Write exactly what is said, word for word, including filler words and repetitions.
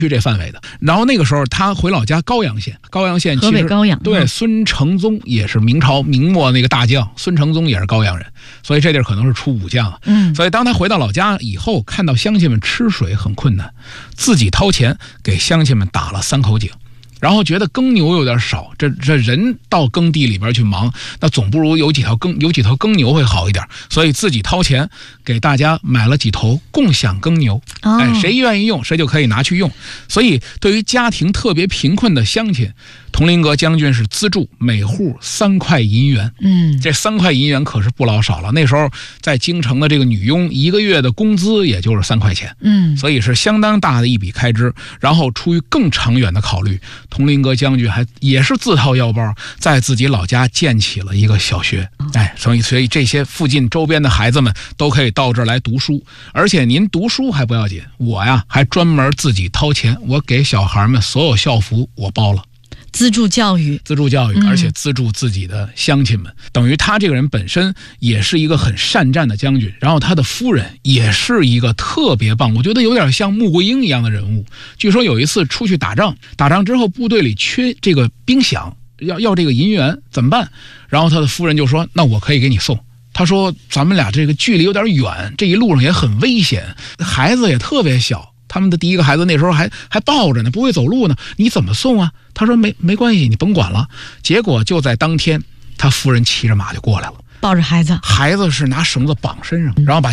区这范围的。然后那个时候他回老家高阳县，高阳县其实河北高阳， 对，孙承宗也是明朝明末那个大将，孙承宗也是高阳人，所以这地儿可能是出武将啊。 嗯， 所以当他回到老家以后，看到乡亲们吃水很困难，自己掏钱给乡亲们打了三口井。然后觉得耕牛有点少，这这人到耕地里边去忙，那总不如有几条耕有几头耕牛会好一点，所以自己掏钱给大家买了几头共享耕牛， 哦、 哎，谁愿意用谁就可以拿去用。所以对于家庭特别贫困的乡亲，佟麟阁将军是资助每户三块银元。 嗯， 这三块银元可是不老少了。那时候在京城的这个女佣一个月的工资也就是三块钱， 嗯， 所以是相当大的一笔开支。然后出于更长远的考虑，佟麟阁将军还也是自掏腰包，在自己老家建起了一个小学。哎，所以所以这些附近周边的孩子们都可以到这儿来读书。而且您读书还不要紧，我呀还专门自己掏钱，我给小孩们所有校服我包了。 资助教育， 资助教育，而且资助自己的乡亲们、嗯、等于他这个人本身也是一个很善战的将军，然后他的夫人也是一个特别棒，我觉得有点像穆桂英一样的人物。据说有一次出去打仗，打仗之后部队里缺这个兵饷，要要这个银元怎么办？然后他的夫人就说：“那我可以给你送。”他说：“咱们俩这个距离有点远，这一路上也很危险，孩子也特别小。”他们的第一个孩子那时候还还抱着呢，不会走路呢，你怎么送啊？他说没没关系，你甭管了。结果就在当天，他夫人骑着马就过来了， 抱着孩子， 孩子是拿绳子绑身上，然后把